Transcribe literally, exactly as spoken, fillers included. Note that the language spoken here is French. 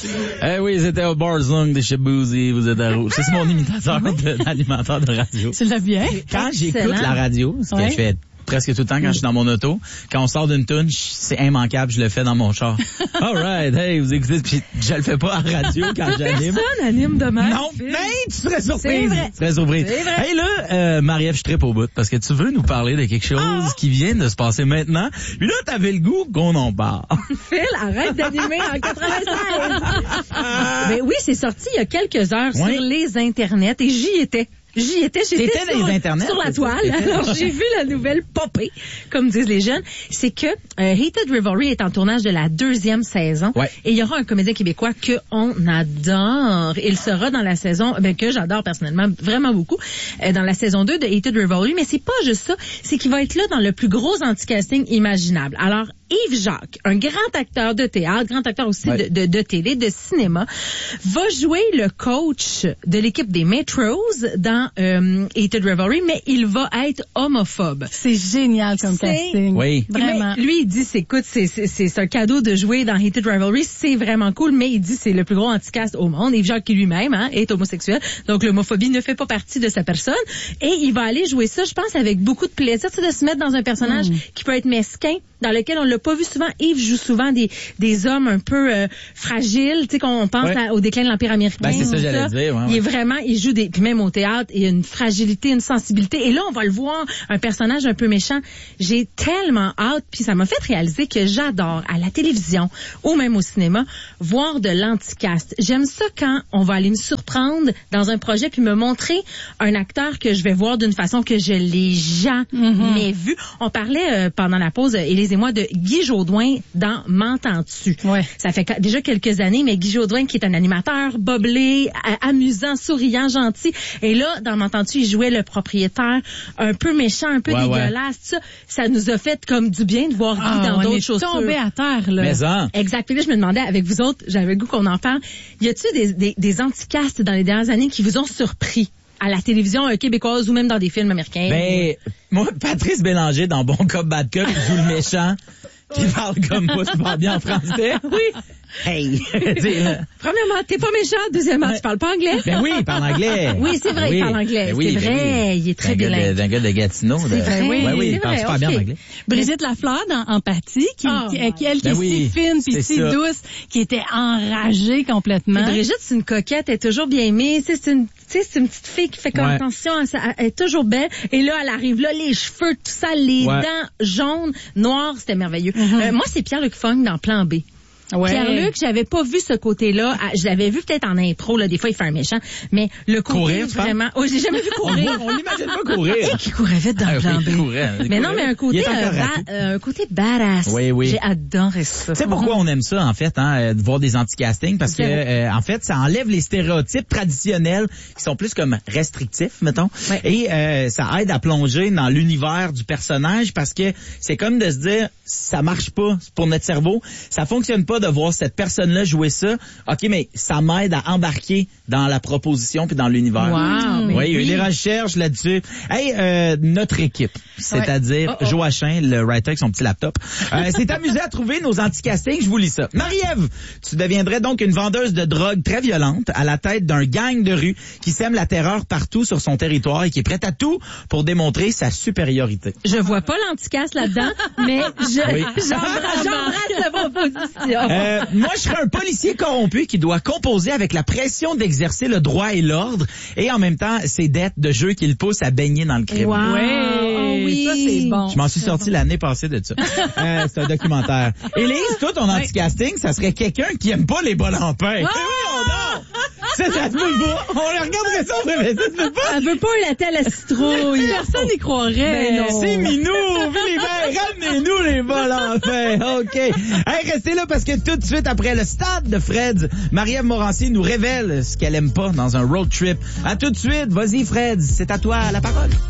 Eh oui, c'était au Barzung de chez Boozy, vous êtes à rouge. C'est mon imitateur de, d'animateur de radio. Tu l'as bien. Quand j'écoute la radio, ce que ouais. je fais presque tout le temps quand je suis dans mon auto, quand on sort d'une tune, c'est immanquable, je le fais dans mon char. All right, hey, vous écoutez, puis je le fais pas à la radio quand j'anime. Personne anime demain. Non, mais tu serais surprise. C'est vrai. Tu serais surprise. C'est vrai. Hey là, euh, Marie-Ève, je trippe au bout parce que tu veux nous parler de quelque chose Ah. qui vient de se passer maintenant. Puis là, t'avais le goût qu'on en parle. Phil, arrête d'animer en quatre-vingt-seize. Mais oui, c'est sorti il y a quelques heures Oui. sur les internets et j'y étais. J'y étais, j'étais T'étais sur, dans les internets, sur la c'est toile. ça? Alors, j'ai vu la nouvelle popper, comme disent les jeunes. C'est que euh, Hated Revelry est en tournage de la deuxième saison. Ouais. Et il y aura un comédien québécois que on adore. Il sera dans la saison, ben, que j'adore personnellement vraiment beaucoup, euh, dans la saison deux de Hated Revelry. Mais c'est pas juste ça. C'est qu'il va être là dans le plus gros anti-casting imaginable. Alors, Yves Jacques, un grand acteur de théâtre, grand acteur aussi Ouais. de, de, de télé, de cinéma, va jouer le coach de l'équipe des Metros dans euh, Hated Revelry, mais il va être homophobe. C'est génial comme C'est- casting. Oui. Vraiment. Mais lui, il dit, c'est, écoute, c'est, c'est, c'est un cadeau de jouer dans Hated Rivalry, c'est vraiment cool, mais il dit, c'est le plus gros anticast au monde. Yves Jacques qui lui-même, hein, est homosexuel, donc l'homophobie ne fait pas partie de sa personne, et il va aller jouer ça, je pense, avec beaucoup de plaisir, c'est de se mettre dans un personnage Mm. qui peut être mesquin, dans lequel on l'a pas vu souvent. Yves joue souvent des, des hommes un peu euh, fragiles, tu sais, qu'on pense Ouais. à- au déclin de l'Empire américain. Ben, c'est ça, tout j'allais dire, ouais, Il ouais. est vraiment, il joue des, puis même au théâtre, il y a une fragilité, une sensibilité. Et là, on va le voir, un personnage un peu méchant. J'ai tellement hâte, puis ça m'a fait réaliser que j'adore, à la télévision ou même au cinéma, voir de l'anticast. J'aime ça quand on va aller me surprendre dans un projet puis me montrer un acteur que je vais voir d'une façon que je l'ai jamais vu. On parlait euh, pendant la pause, Élise et moi, de Guy Jodoin dans M'entends-tu? Ouais. Ça fait que- déjà quelques années, mais Guy Jodoin, qui est un animateur boblé, a- amusant, souriant, gentil. Et là, dans M'entends-tu, il jouait le propriétaire, un peu méchant, un peu Ouais, ouais. dégueulasse. Ça, ça nous a fait comme du bien de voir Guy Ah, dans on d'autres est chaussures. tombé à terre, là. Mais en. Exact. Puis là, je me demandais, avec vous autres, j'avais le goût qu'on en parle. Y a-t-il des, des, des anticasts dans les dernières années qui vous ont surpris à la télévision euh, québécoise ou même dans des films américains? Ben, moi, Patrice Bélanger, dans Bon Cop, Bad Cop, il joue le méchant, qui parle comme moi, super bien en français. Oui. Hey! Tu sais, là. Premièrement, t'es pas méchant. Deuxièmement, tu parles pas anglais. Ben oui, il parle anglais. Oui, c'est vrai, Ben il oui. parle anglais. Ben oui, C'est ben vrai, oui. il est très D'un gars de- bilingue. D'un gars de Gatineau. C'est de- vrai. Ouais, oui, C'est il parle vrai, super bien ok. en anglais. Brigitte Lafleur dans Empathie, qui, Oh, qui, qui- elle qui ben est oui, si fine puis c'est si ça. douce, qui était enragée complètement. Puis Brigitte, c'est une coquette, elle est toujours bien mise. Tu sais, C'est une, tu sais, c'est une petite fille qui fait comme Ouais. attention, à sa- elle est toujours belle. Et là, elle arrive là, les cheveux, tout ça, les Ouais. dents jaunes, noires, c'était merveilleux. Euh, moi, c'est Pierre-Luc Funk dans Plan B. Ouais. Pierre-Luc, j'avais pas vu ce côté-là. Ah, Je l'avais vu peut-être en impro, là, des fois il fait un méchant, mais le côté Courir, tu parles? vraiment. Oh, j'ai jamais vu On courir. on l'imagine pas courir. Et qui courait vite dans Ah le plan oui, B. il courait, il Mais non, courait. mais un côté, Il est encore euh, raté. ba- euh, un côté badass. Oui, oui. J'ai adoré ça. Tu sais pourquoi on aime ça, en fait, hein, euh, de voir des anti-castings? Parce que, Zéro. euh, en fait, ça enlève les stéréotypes traditionnels qui sont plus comme restrictifs, mettons. Ouais. Et euh, ça aide à plonger dans l'univers du personnage parce que c'est comme de se dire, ça marche pas pour notre cerveau. Ça fonctionne pas de voir cette personne-là jouer ça. OK, mais ça m'aide à embarquer dans la proposition puis dans l'univers. Wow, mais Oui, il y a eu oui. des recherches là-dessus. Hey, euh, notre équipe, c'est-à-dire Ouais. Oh, oh. Joachim, le writer avec son petit laptop, euh, s'est amusé à trouver nos anti-castings. Je vous lis ça. Marie-Ève, tu deviendrais donc une vendeuse de drogue très violente à la tête d'un gang de rue qui sème la terreur partout sur son territoire et qui est prête à tout pour démontrer sa supériorité. Je vois pas l'anticasse là-dedans, mais je, Oui. j'embrasse, j'embrasse la proposition. Euh, moi, je serais un policier corrompu qui doit composer avec la pression d'exercer le droit et l'ordre et en même temps ses dettes de jeu qui le poussent à baigner dans le crime. Wow. Ouais, Oh oui. ça c'est bon. Je m'en suis sorti l'année passée de ça. Euh, c'est un documentaire. Élise, toi, ton anti-casting, ça serait quelqu'un qui aime pas les bas lampins. Ah! Mais voyons donc! Ça, ça se peut pas. On le regarderait ça, on ferait, ça se peut pas. Elle veut pas un latte à la citrouille. Personne n'y croirait. Ben non. C'est minou! Vu les verres, ramenez-nous les bas lampins. OK. Hey, restez là parce que tout de suite après le stade de Fred, Marie-Ève Morancier nous révèle ce qu'elle aime pas dans un road trip. À tout de suite. Vas-y, Fred. C'est à toi la parole.